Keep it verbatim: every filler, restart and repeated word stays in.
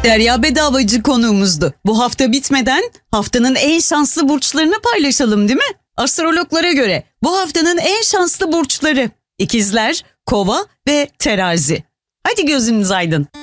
Derya Bedavacı konuğumuzdu. Bu hafta bitmeden haftanın en şanslı burçlarını paylaşalım değil mi? Astrologlara göre bu haftanın en şanslı burçları: İkizler, Kova ve Terazi. Hadi gözünüz aydın.